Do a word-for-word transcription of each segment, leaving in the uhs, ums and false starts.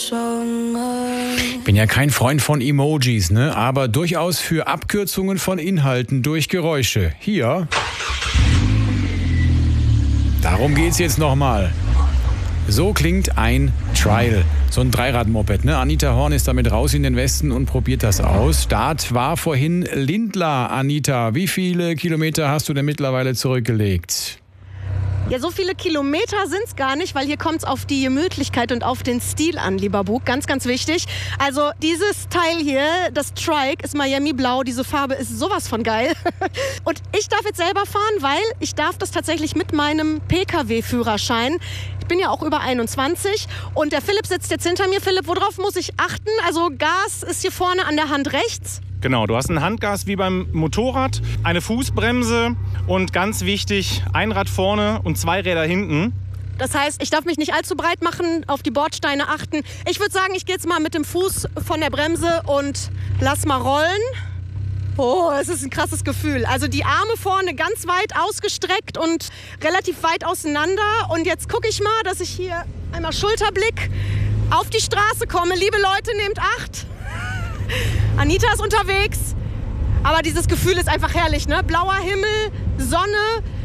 Bin ja kein Freund von Emojis, ne? Aber durchaus für Abkürzungen von Inhalten durch Geräusche. Hier. Darum geht's jetzt nochmal. So klingt ein Trial. So ein Dreirad-Moped, ne? Anita Horn ist damit raus in den Westen und probiert das aus. Start war vorhin Lindlar. Anita, wie viele Kilometer hast du denn mittlerweile zurückgelegt? Ja, so viele Kilometer sind es gar nicht, weil hier kommt es auf die Gemütlichkeit und auf den Stil an, lieber Bug. Ganz, ganz wichtig. Also dieses Teil hier, das Trike, ist Miami Blau. Diese Farbe ist sowas von geil. Und ich darf jetzt selber fahren, weil ich darf das tatsächlich mit meinem P K W-Führerschein. Ich bin ja auch über einundzwanzig und der Philipp sitzt jetzt hinter mir. Philipp, worauf muss ich achten? Also Gas ist hier vorne an der Hand rechts. Genau, du hast ein Handgas wie beim Motorrad, eine Fußbremse und ganz wichtig, ein Rad vorne und zwei Räder hinten. Das heißt, ich darf mich nicht allzu breit machen, auf die Bordsteine achten. Ich würde sagen, ich gehe jetzt mal mit dem Fuß von der Bremse und lass mal rollen. Oh, es ist ein krasses Gefühl. Also die Arme vorne ganz weit ausgestreckt und relativ weit auseinander. Und jetzt gucke ich mal, dass ich hier einmal Schulterblick auf die Straße komme. Liebe Leute, nehmt Acht. Anita ist unterwegs. Aber dieses Gefühl ist einfach herrlich, ne? Blauer Himmel, Sonne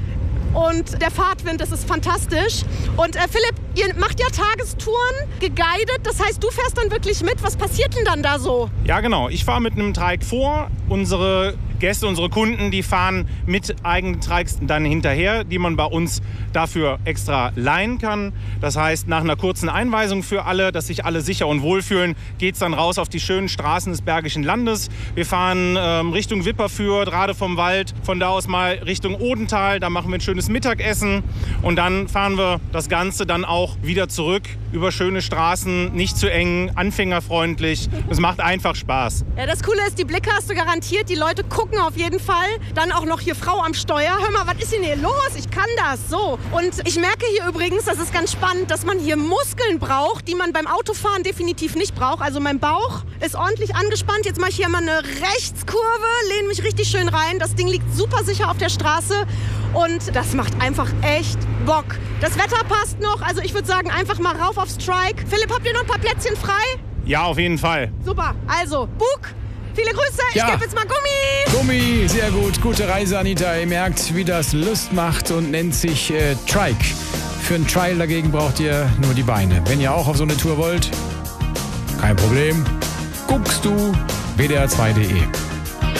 und der Fahrtwind, das ist fantastisch. Und äh, Philipp, ihr macht ja Tagestouren, geguidet. Das heißt, du fährst dann wirklich mit. Was passiert denn dann da so? Ja, genau. Ich fahre mit einem Trike vor. Unsere Gäste, unsere Kunden, die fahren mit eigenen Trikes dann hinterher, die man bei uns dafür extra leihen kann. Das heißt, nach einer kurzen Einweisung für alle, dass sich alle sicher und wohl fühlen, geht es dann raus auf die schönen Straßen des Bergischen Landes. Wir fahren ähm, Richtung Wipperfürth, gerade vom Wald. Von da aus mal Richtung Odental. Da machen wir ein schönes Mittagessen. Und dann fahren wir das Ganze dann auch wieder zurück über schöne Straßen, nicht zu eng, anfängerfreundlich. Es macht einfach Spaß. Ja, das Coole ist, die Blicke hast du garantiert. Die Leute gucken auf jeden Fall. Dann auch noch hier Frau am Steuer. Hör mal, was ist denn hier los? Ich kann das. So. Und ich merke hier übrigens, das ist ganz spannend, dass man hier Muskeln braucht, die man beim Autofahren definitiv nicht braucht. Also mein Bauch ist ordentlich angespannt. Jetzt mache ich hier mal eine Rechtskurve, lehne mich richtig schön rein. Das Ding liegt super sicher auf der Straße. Und das macht einfach echt Bock. Das Wetter passt noch. Also ich würde sagen, einfach mal rauf aufs Trike. Philipp, habt ihr noch ein paar Plätzchen frei? Ja, auf jeden Fall. Super. Also, Bug, viele Grüße. Ja. Ich gebe jetzt mal Gummi. Gummi, sehr gut. Gute Reise, Anita. Ihr merkt, wie das Lust macht und nennt sich äh, Trike. Für ein Trial dagegen braucht ihr nur die Beine. Wenn ihr auch auf so eine Tour wollt, kein Problem. Guckst du W D R zwei punkt de.